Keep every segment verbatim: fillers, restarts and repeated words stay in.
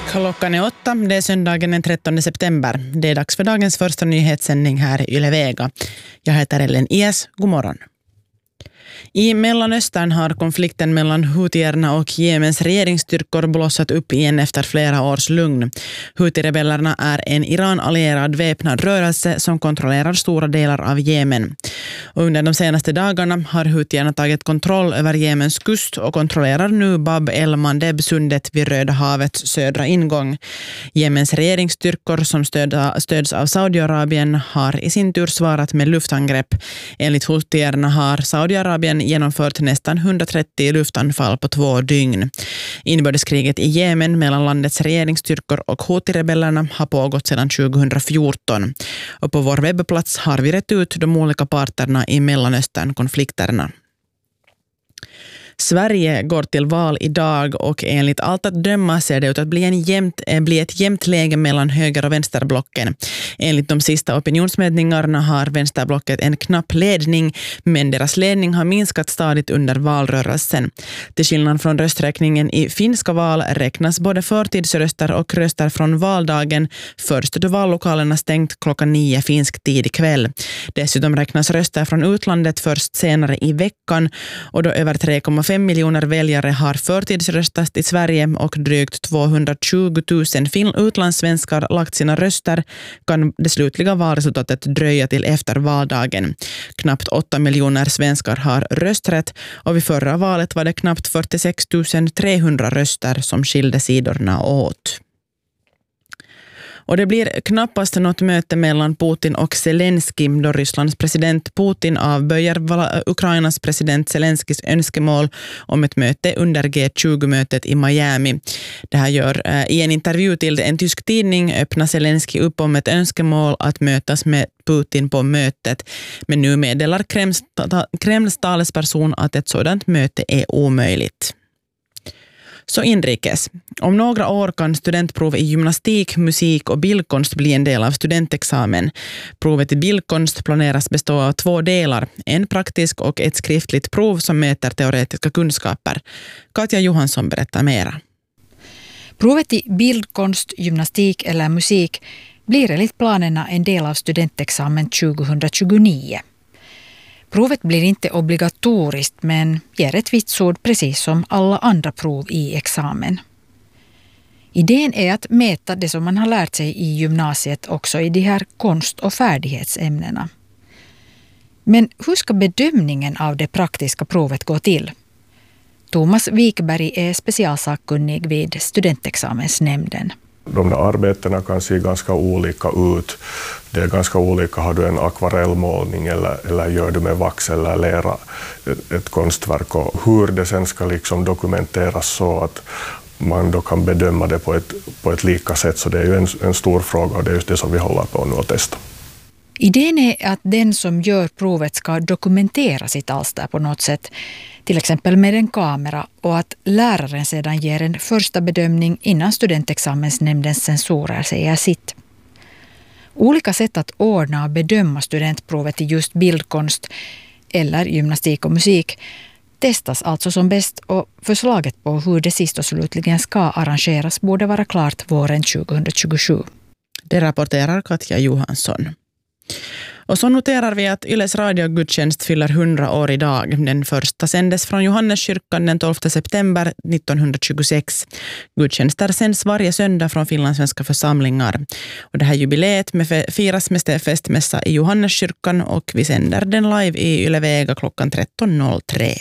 Klockan är åtta, det är söndagen den trettonde september. Det är dags för dagens första nyhetssändning här i Yle Vega. Jag heter Ellen Ias, god morgon. I Mellanöstern har konflikten mellan Houthierna och Jemens regeringsstyrkor blossat upp igen efter flera års lugn. Houthi-rebellerna är en Iran-allierad väpnad rörelse som kontrollerar stora delar av Jemen. Och under de senaste dagarna har Houthierna tagit kontroll över Jemens kust och kontrollerar nu Bab el-Mandeb-sundet vid Röda havets södra ingång. Jemens regeringsstyrkor som stöd, stöds av Saudiarabien har i sin tur svarat med luftangrepp. Enligt Houthierna har Saudiarabien genomfört nästan hundratrettio luftanfall på två dygn. Inbördeskriget i Jemen mellan landets regeringsstyrkor och Houthi-rebellerna har pågått sedan tjugohundrafjorton. Och på vår webbplats har vi rätt ut de olika parterna i Mellanöstern-konflikterna. Sverige går till val idag och enligt allt att döma ser det ut att bli, en jämnt, bli ett jämnt läge mellan höger- och vänsterblocken. Enligt de sista opinionsmätningarna har vänsterblocket en knapp ledning, men deras ledning har minskat stadigt under valrörelsen. Till skillnad från rösträkningen i finska val räknas både förtidsröster och röster från valdagen först då vallokalerna stängt klockan nio finsk tid ikväll. Dessutom räknas röster från utlandet först senare i veckan och då över tre komma fem miljoner väljare har förtidsröstat i Sverige och drygt tvåhundratjugotusen utlandssvenskar lagt sina röster kan det slutliga valresultatet dröja till efter valdagen. Knappt åtta miljoner svenskar har rösträtt och vid förra valet var det knappt fyrtiosex tusen trehundra röster som skilde sidorna åt. Och det blir knappast något möte mellan Putin och Zelensky då Rysslands president Putin avböjer Ukrainas president Zelenskys önskemål om ett möte under G tjugo-mötet i Miami. Det här gör äh, i en intervju till en tysk tidning öppnar Zelensky upp om ett önskemål att mötas med Putin på mötet. Men nu meddelar Kremls, Kremls talesperson att ett sådant möte är omöjligt. Så inrikes. Om några år kan studentprov i gymnastik, musik och bildkonst bli en del av studentexamen. Provet i bildkonst planeras bestå av två delar, en praktisk och ett skriftligt prov som mäter teoretiska kunskaper. Katja Johansson berättar mera. Provet i bildkonst, gymnastik eller musik blir enligt planerna en del av studentexamen tjugohundratjugonio. Provet blir inte obligatoriskt men ger ett vitsord precis som alla andra prov i examen. Idén är att mäta det som man har lärt sig i gymnasiet också i de här konst- och färdighetsämnena. Men hur ska bedömningen av det praktiska provet gå till? Thomas Wikberg är specialsakkunnig vid studentexamensnämnden. De där arbetena kan se ganska olika ut. Det är ganska olika, har du en akvarellmålning eller, eller gör du med vax eller lera ett, ett konstverk, och hur det sen ska liksom dokumenteras så att man då kan bedöma det på ett, på ett lika sätt. Så det är ju en, en stor fråga och det är just det som vi håller på nu att testa. Idén är att den som gör provet ska dokumentera sitt alster på något sätt, till exempel med en kamera, och att läraren sedan ger en första bedömning innan studentexamensnämndens censorer säger sitt. Olika sätt att ordna och bedöma studentprovet i just bildkonst eller gymnastik och musik testas alltså som bäst, och förslaget på hur det sist och slutligen ska arrangeras borde vara klart våren tjugohundratjugosju. Det rapporterar Katja Johansson. Och så noterar vi att Yles radiogudstjänst fyller hundra år idag. Den första sändes från Johanneskyrkan den tolfte september nittonhundratjugosex. Gudstjänster sänds varje söndag från finlandssvenska församlingar. Och det här jubileet med firas med festmässa i Johanneskyrkan och vi sänder den live i Yle Vega klockan tretton noll tre.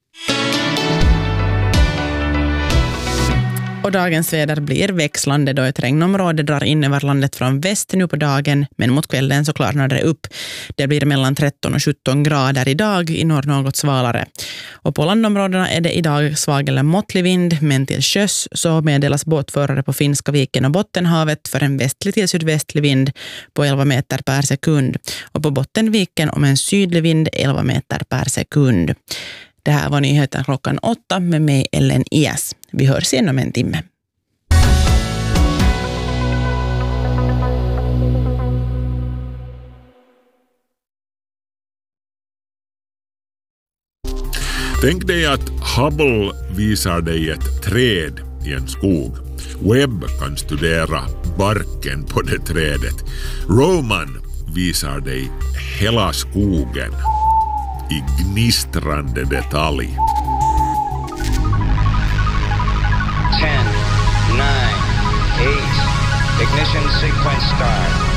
Och dagens väder blir växlande då ett regnområde drar in över landet från väst nu på dagen, men mot kvällen så klarnar det upp. Det blir mellan tretton och sjutton grader idag, i norr något svalare. Och på landområdena är det idag svag eller måttlig vind, men till sjöss så meddelas båtförare på Finska viken och Bottenhavet för en västlig till sydvästlig vind på elva meter per sekund. Och på Bottenviken om en sydlig vind elva meter per sekund. Det här var nyheten klockan åtta med mig Ellen Ias. Vi hörs igen om en timme. Tänk dig att Hubble visar dig ett träd i en skog. Webb kan studera barken på det trädet. Roman visar dig hela skogen i gnistrande detalj. ten, nine, eight, ignition sequence start.